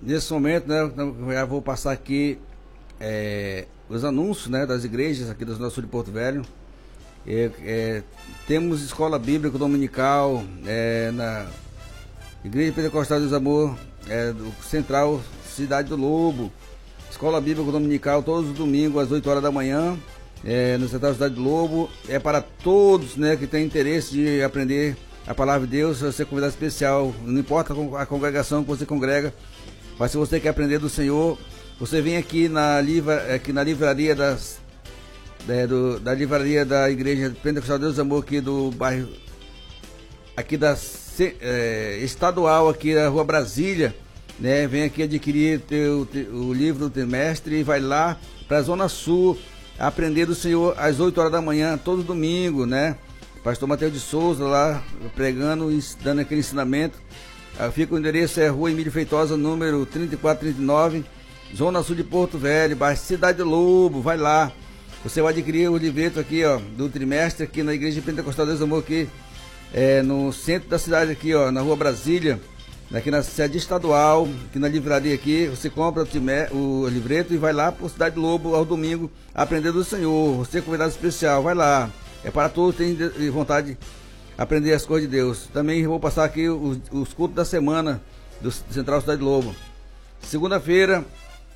nesse momento, né, eu já vou passar aqui os anúncios, né, das igrejas aqui da Zona Sul de Porto Velho. Temos escola bíblica dominical na Igreja Pentecostal de Deus Amor, do Central Cidade do Lobo. Escola bíblica dominical todos os domingos às 8 horas da manhã, no Central Cidade do Lobo. É para todos, né, que têm interesse de aprender a palavra de Deus. Você é convidado especial, não importa a congregação que você congrega, mas se você quer aprender do Senhor, você vem aqui na livraria da livraria da Igreja Pentecostal de Deus Amor, aqui do bairro, aqui da estadual, aqui da Rua Brasília, né? Vem aqui adquirir o livro do trimestre e vai lá para a Zona Sul aprender do Senhor às 8 horas da manhã, todo domingo, né? Pastor Mateus de Souza lá pregando e dando aquele ensinamento. Fica o endereço, Rua Emílio Feitosa, número 3439, Zona Sul de Porto Velho, bairro Cidade do Lobo. Vai lá, você vai adquirir o livreto aqui, ó, do trimestre, aqui na Igreja Pentecostal de Deus Amor, aqui no centro da cidade, aqui, ó, na Rua Brasília, aqui na sede estadual, aqui na livraria aqui. Você compra o livreto e vai lá para Cidade do Lobo ao domingo aprender do Senhor. Você é convidado especial, vai lá. É para todos que têm vontade de aprender as coisas de Deus. Também vou passar aqui os cultos da semana do Central Cidade do Lobo. Segunda-feira,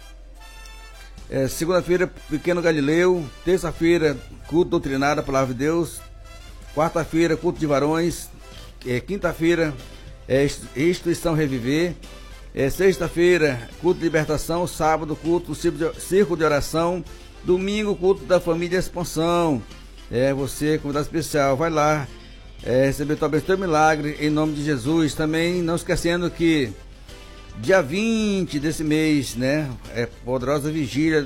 Pequeno Galileu. Terça-feira, culto doutrinário, a palavra de Deus. Quarta-feira, culto de varões. Quinta-feira, instituição Reviver. Sexta-feira, culto de libertação. Sábado, culto círculo de oração. Domingo, culto da família Expansão. Você, convidado especial, vai lá receber tua bênção, teu milagre, em nome de Jesus. Também não esquecendo que dia 20 desse mês, né, poderosa vigília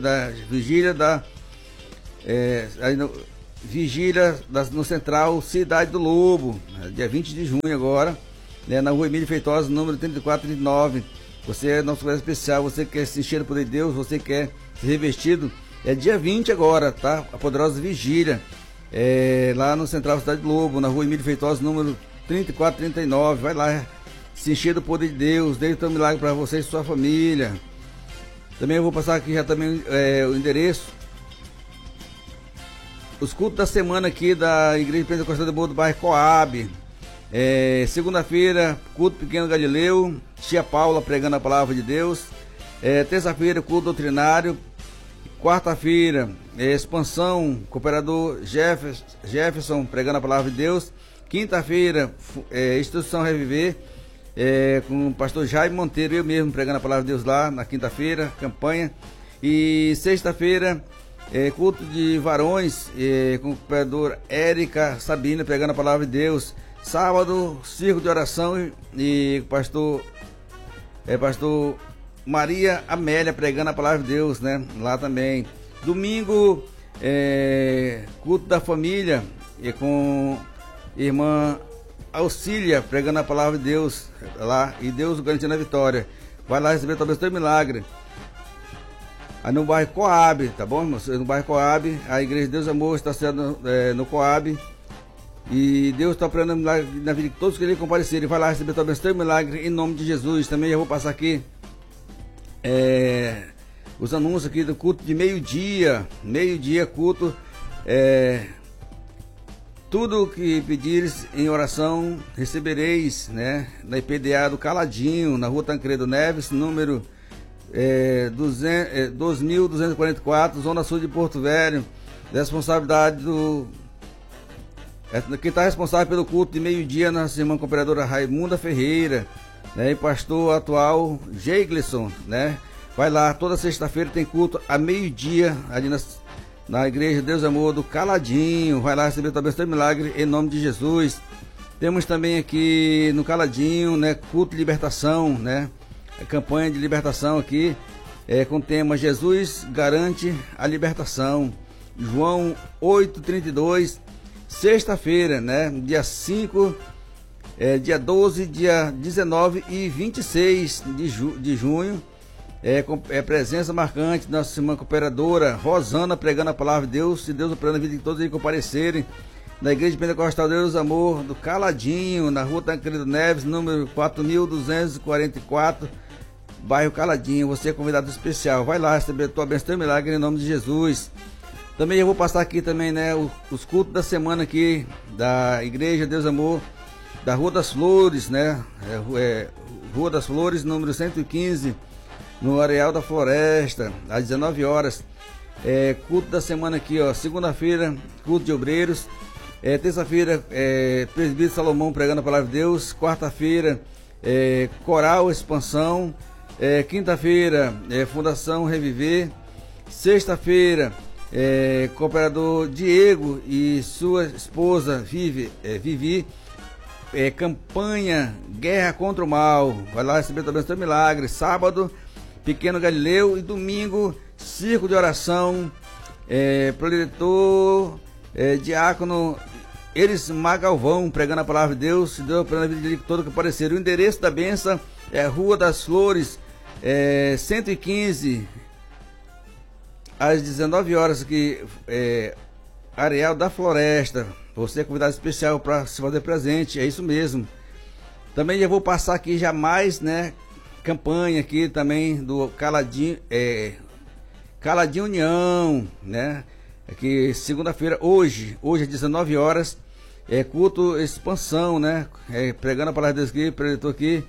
no Central Cidade do Lobo, dia 20 de junho agora, né, na Rua Emílio Feitosa, número 3439. Você é nosso convidado especial, você quer se encher do poder de Deus, você quer ser revestido, dia 20 agora, tá? A poderosa vigília. Lá no Central Cidade do Lobo, na Rua Emílio Feitosa, número 3439. Vai lá, se encher do poder de Deus, dê o teu milagre para você e sua família. Também eu vou passar aqui já também o endereço. Os cultos da semana aqui da Igreja Pentecostal do bairro Coab. Segunda-feira, culto Pequeno Galileu, tia Paula pregando a palavra de Deus. Terça-feira, culto doutrinário. Quarta-feira, Expansão, cooperador Jefferson pregando a palavra de Deus. Quinta-feira, instituição Reviver, com o pastor Jaime Monteiro, eu mesmo pregando a palavra de Deus lá na quinta-feira, campanha. E sexta-feira, culto de varões, com o cooperador Érica Sabina pregando a palavra de Deus. Sábado, círculo de oração e pastor Maria Amélia pregando a palavra de Deus, né? Lá também. Domingo, culto da família, com irmã Auxília pregando a palavra de Deus lá, e Deus garantindo a vitória. Vai lá receber talvez o teu milagre. Aí no bairro Coab, tá bom? No bairro Coab, a Igreja de Deus Amor está sendo no Coab. E Deus está operando milagre na vida de todos que ele comparecerem. Vai lá receber talvez o teu milagre em nome de Jesus. Também eu vou passar aqui os anúncios aqui do culto de meio-dia culto, tudo que pedires em oração recebereis, né, na IPDA do Caladinho, na Rua Tancredo Neves, número 2244, Zona Sul de Porto Velho. Responsabilidade quem está responsável pelo culto de meio-dia, nossa irmã cooperadora Raimunda Ferreira, né, e pastor atual Geigleson, né? Vai lá, toda sexta-feira tem culto a meio-dia ali na Igreja Deus Amor do Caladinho. Vai lá receber também o seu milagre em nome de Jesus. Temos também aqui no Caladinho, né, culto de libertação, né? A campanha de libertação aqui, com o tema Jesus garante a libertação. João 8:32, sexta-feira, né? Dia 5, dia 12, dia 19 e 26 de junho. Presença marcante da nossa irmã cooperadora Rosana pregando a palavra de Deus, e Deus operando a vida de todos eles comparecerem, na Igreja Pentecostal Deus Amor do Caladinho, na Rua Tancredo Neves, número 4244, bairro Caladinho. Você é convidado especial. Vai lá receber a tua bênção e milagre em nome de Jesus. Também eu vou passar aqui também, né, os cultos da semana aqui da Igreja Deus Amor da Rua das Flores, né? Rua das Flores, número 115, no Areal da Floresta, às 19 horas. Culto da semana aqui, ó, segunda-feira, culto de obreiros. Terça-feira, presbítero Salomão pregando a palavra de Deus. Quarta-feira, Coral Expansão. Quinta-feira, Fundação Reviver. Sexta-feira, cooperador Diego e sua esposa Vivi. Campanha Guerra contra o Mal. Vai lá receber também o seu milagre. Sábado, Pequeno Galileu. E domingo, Circo de Oração. Preletor, diácono Erismar Galvão, pregando a palavra de Deus. Se deu pela vida de todo que aparecer. O endereço da benção é Rua das Flores, 115, às 19 horas aqui, Areal da Floresta. Você é convidado especial para se fazer presente, é isso mesmo. Também eu vou passar aqui já mais, né, campanha aqui também do Caladinho, Caladinho União, né? Aqui segunda-feira, hoje às 19 horas, culto expansão, né? Pregando a palavra de Deus aqui, preletor aqui,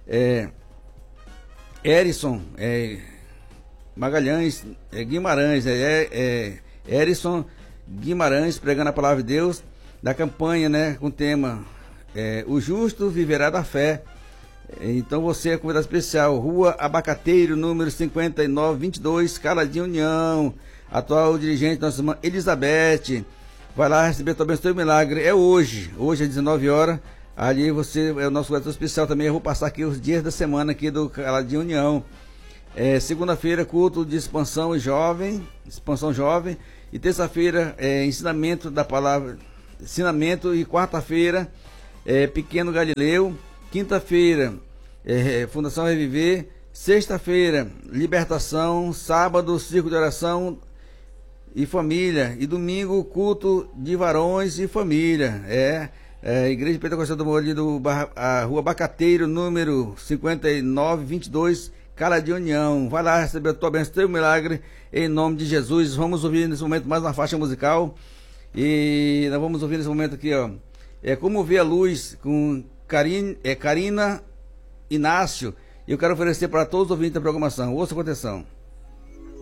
Erison Magalhães, Guimarães, Erison Guimarães, pregando a palavra de Deus, da campanha, né, com o tema O Justo Viverá da Fé. Então você é convidado especial, Rua Abacateiro, número 5922, Caladinho União. Atual dirigente, nossa irmã Elizabeth. Vai lá receber também o seu milagre. É hoje às 19 horas. Ali você é o nosso convidado especial também. Eu vou passar aqui os dias da semana aqui do Caladinho União. Segunda-feira, culto de expansão jovem. E terça-feira, ensinamento da palavra, ensinamento. E quarta-feira, Pequeno Galileu. Quinta-feira, Fundação Reviver. Sexta-feira, libertação. Sábado, circo de oração e família. E domingo, culto de varões e família. Igreja Pentecostal do Amor ali a Rua Abacateiro, número 5922, Caladinho União. Vai lá receber a tua bênção, teu milagre, em nome de Jesus. Vamos ouvir nesse momento mais uma faixa musical. E nós vamos ouvir nesse momento aqui, ó. Como Ver a Luz, com Karina Inácio. E eu quero oferecer para todos os ouvintes da programação. Ouça com atenção.